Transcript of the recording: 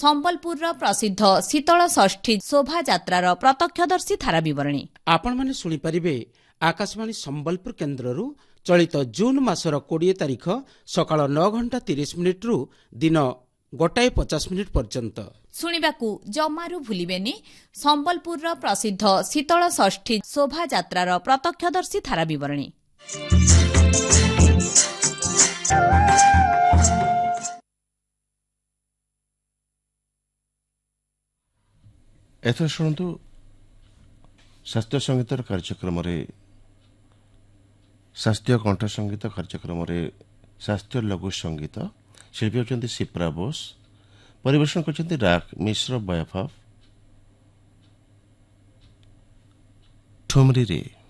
ସମ୍ବଲପୁରର ପ୍ରସିଦ୍ଧ ଶୀତଳ ଷଷ୍ଠୀ ଶୋଭାଯାତ୍ରାର ପ୍ରତ୍ୟକ୍ଷଦର୍ଶୀ ଧାରା ବିବରଣୀ ଆପଣମାନେ ଶୁଣିପାରିବେ ଆକାଶବାଣୀ ସମ୍ବଲପୁର କେନ୍ଦ୍ରରୁ ଚଳିତ ଜୁନ୍ ମାସର 20 ତାରିଖ ସକାଳ 9:30 ଦିନ 1:50 ପର୍ଯ୍ୟନ୍ତ। ଶୁଣିବାକୁ ଜମାରୁ ଭୁଲିବେନି ସମ୍ବଲପୁରର ପ୍ରସିଦ୍ଧ ଶୀତଳ ଷଷ୍ଠୀ ଶୋଭାଯାତ୍ରାର ପ୍ରତ୍ୟକ୍ଷଦର୍ଶୀ ଧାରା ବିବରଣୀ। ଏଥର ଶୁଣନ୍ତୁ ଶାସ୍ତ୍ରୀୟ ସଙ୍ଗୀତର କାର୍ଯ୍ୟକ୍ରମରେ ଶାସ୍ତ୍ରୀୟ କଣ୍ଠ ସଙ୍ଗୀତ କାର୍ଯ୍ୟକ୍ରମରେ ଶାସ୍ତ୍ରୀୟ ଲଘୁ ସଙ୍ଗୀତ ଶିଳ୍ପୀ ହେଉଛନ୍ତି ସିପ୍ରା ବୋଷ, ପରିବେଷଣ କରିଛନ୍ତି ରାଗ ମିଶ୍ର ବୟଫ ଠୁମରିରେ।